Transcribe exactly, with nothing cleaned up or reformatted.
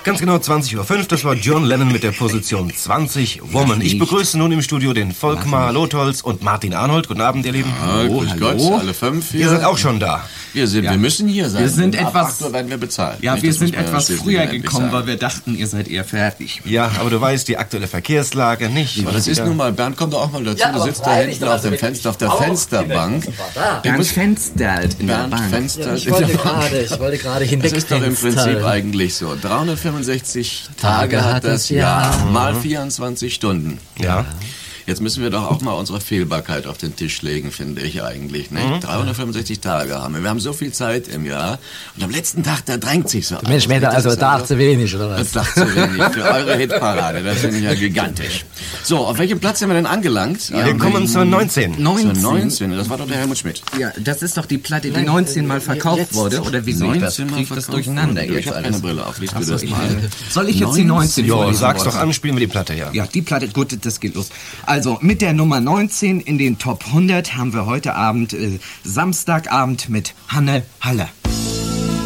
Ganz genau zwanzig Uhr fünf, das war John Lennon mit der Position zwanzig, Woman. Ich begrüße nun im Studio den Volkmar Lotholz und Martin Arnold. Guten Abend, ihr Lieben. Ja, grüß Gott, alle fünf hier. Ihr seid auch schon da. Wir, sind, ja. wir müssen hier sein. Wir sind ab etwas, acht Uhr werden wir bezahlt. Ja, Nicht, wir das sind muss man etwas ja früher schließlich gekommen, sagen. weil wir dachten, ihr seid eher fertig. Ja, aber du weißt, die aktuelle Verkehrslage nicht. Aber das ist nun mal, Bernd, komm doch auch mal dazu. Ja, du sitzt da freilich, hinten da auf dem hast du Fenster, auf der wirklich Fensterbank. Bernd Fensterlt in der Bernd Bank. Fenster Ich wollte gerade, ich wollte gerade Das hinweg. ist doch im Prinzip eigentlich so. dreihundertfünfundsechzig Tage hat das Jahr, mal vierundzwanzig Stunden. Ja. Jetzt müssen wir doch auch mal unsere Fehlbarkeit auf den Tisch legen, finde ich eigentlich. Nicht? Mhm. dreihundertfünfundsechzig Tage haben wir. Wir haben so viel Zeit im Jahr. Und am letzten Tag, da drängt sich so. Mensch, Mensch, also Tag zu wenig, oder was? Das Tag zu wenig für eure Hitparade. Das finde ich ja gigantisch. So, auf welchem Platz sind wir denn angelangt? Wir kommen zur neunzehn. Zur neunzehn. Das war doch der Helmut Schmidt. Ja, das ist doch die Platte, die neunzehn Mal verkauft jetzt. wurde. Oder wie sehe ich das? Krieg ich das durcheinander Ich jetzt habe keine alles? Brille auf. Lies Ach du so, das ich- mal. Soll ich jetzt die neunzehn Jo, vorlesen? sag's doch Wolfgang? an, spielen wir die Platte, ja. Ja, die Platte, gut, das geht los. Also, mit der Nummer neunzehn in den Top hundert haben wir heute Abend, äh, Samstagabend mit Hanne Halle.